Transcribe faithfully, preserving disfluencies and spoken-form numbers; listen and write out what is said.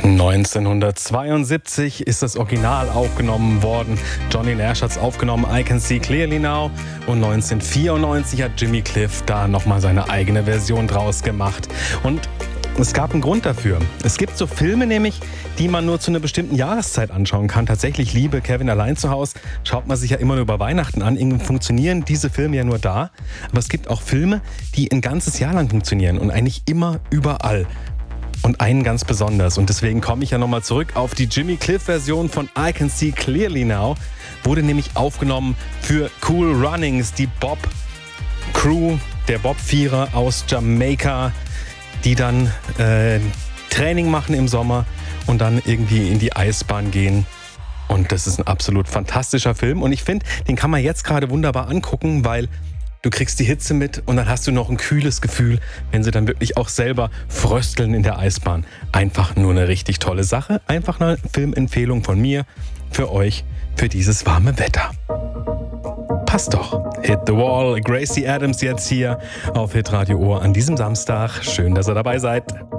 neunzehnhundertzweiundsiebzig ist das Original aufgenommen worden. Johnny Nash hat es aufgenommen, I Can See Clearly Now. Und neunzehnhundertvierundneunzig hat Jimmy Cliff da nochmal seine eigene Version draus gemacht. Und es gab einen Grund dafür. Es gibt so Filme nämlich, die man nur zu einer bestimmten Jahreszeit anschauen kann. Tatsächlich, liebe Kevin allein zu Hause, schaut man sich ja immer nur über Weihnachten an. Irgendwie funktionieren diese Filme ja nur da. Aber es gibt auch Filme, die ein ganzes Jahr lang funktionieren und eigentlich immer überall. Und einen ganz besonders. Und deswegen komme ich ja nochmal zurück auf die Jimmy Cliff-Version von I Can See Clearly Now. Wurde nämlich aufgenommen für Cool Runnings, die Bob-Crew, der Bob-Vierer aus Jamaika, die dann äh, Training machen im Sommer und dann irgendwie in die Eisbahn gehen. Und das ist ein absolut fantastischer Film. Und ich finde, den kann man jetzt gerade wunderbar angucken, weil du kriegst die Hitze mit und dann hast du noch ein kühles Gefühl, wenn sie dann wirklich auch selber frösteln in der Eisbahn. Einfach nur eine richtig tolle Sache. Einfach eine Filmempfehlung von mir für euch für dieses warme Wetter. Passt doch. Hit the Wall, Gracie Adams jetzt hier auf Hitradio Ohr an diesem Samstag. Schön, dass ihr dabei seid.